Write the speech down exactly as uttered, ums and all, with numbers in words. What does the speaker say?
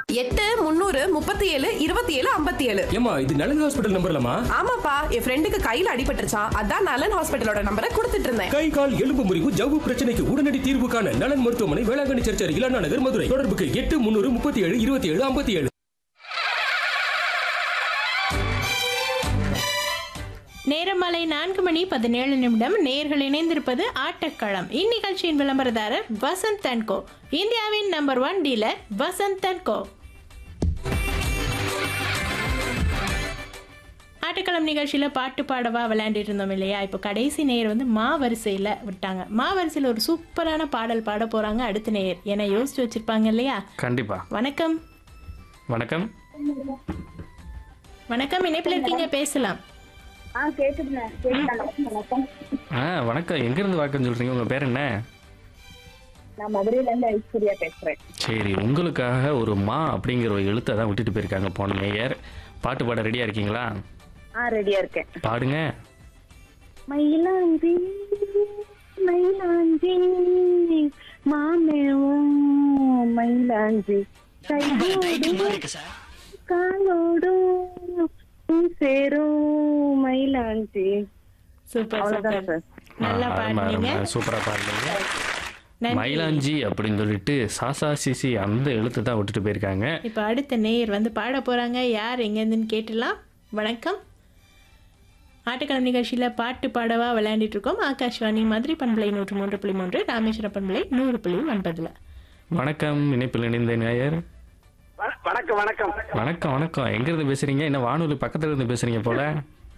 எட்டு முன்னூறு முப்பத்தி ஏழு இருபத்தி ஏழு ஐம்பத்தி ஏழு. ஏமா இது நலன் ஹாஸ்பிட்டல் நம்பர்லமா? ஆமாப்பா, என் ஃப்ரெண்டுக்கு கையில அடிபட்டுருச்சான், அதான் நலன் ஹாஸ்பிட்டலோட நம்பரை கொடுத்துட்டு இருந்தேன். கை கால் எலும்பு முறிவு ஜவ்வு பிரச்சனைக்கு உடனடி தீர்வு காண நலன் மருத்துவமனை, வேளாங்கண்ணி சர்ச் அருகில் அண்ணா நகர், மதுரை. தொடர்புக்கு எட்டு முன்னூறு முப்பத்தி ஏழு இருபத்தி ஏழு ஐம்பத்தி ஏழு. நேரம் மாலை நான்கு மணி பதினேழு நிமிடம். நேர்கள் இணைந்திருப்பது ஆட்டக்களம். இந்நிகழ்ச்சியின் விளம்பரதாரர் வசந்த் அண்ட் கோ, இந்தியாவின் number one dealer Vasanth and கோ. ஆட்டக்களம் நிகழ்ச்சியில் பாட்டு பாடவா விளையாண்டுட்டு இருந்தோம் இல்லையா? இப்போ கடைசி நேயர் வந்து மா வரிசையில் விட்டாங்க. மா வரிசையில் ஒரு சூப்பரான பாடல் பாட போகிறாங்க அடுத்த நேயர். ஏன்னா யோசிச்சு வச்சிருப்பாங்க இல்லையா? கண்டிப்பா. வணக்கம். வணக்கம் வணக்கம், இணைப்பில் இருக்கீங்க, பேசலாம். ஆ கேக்குதுண்ணே. வணக்கம். ஆ வணக்கம். எங்கேருந்து வாக்குன்னு சொல்கிறீங்க? உங்கள் பேர் என்ன? நான் மதுரையிலேருந்து ஐஸ்வர்யா பேசுகிறேன். சரி, உங்களுக்காக ஒரு மா அப்படிங்கிற ஒரு எழுத்தை தான் விட்டுட்டு போயிருக்காங்க போன மேயர். பாட்டு பாட ரெடியாக இருக்கீங்களா? ஆ ரெடியா இருக்கேன். பாடுங்க. மயிலாஞ்சி மயிலாஞ்சி மாமேவும் மயிலாஞ்சி கையோடும் காலோடும் சேரும் மயிலாஞ்சி. சூப்பர் அவ்வளவுதான் சூப்பர், சார். நல்லா பாடுனீங்க. சூப்பராக பாடுங்க. நன்றி. மயிலாஞ்சி அப்படின்னு சொல்லிட்டு சாசா சிசி அந்த எழுத்து தான் விட்டுட்டு போயிருக்காங்க. இப்போ அடுத்த நேயர் வந்து பாட போகிறாங்க. யார் எங்கேருந்துன்னு கேட்டுலாம். வணக்கம். ஆட்டக்களம் நிகழ்ச்சியில் பாட்டு பாடவா விளையாண்டுட்டு இருக்கோம். ஆகாஷ்வாணி மதுரை பண்பலை நூற்று மூன்று புள்ளி மூன்று, ராமேஸ்வரம் பண்பலை நூறு புள்ளி ஒன்பதுல. வணக்கம். இணைப்பில் இணைந்த நேயர். வணக்கம் வணக்கம் வணக்கம் வணக்கம். எங்கேருந்து பேசுகிறீங்க? என்ன வானொலி பக்கத்தில் இருந்து பேசுகிறீங்க போல?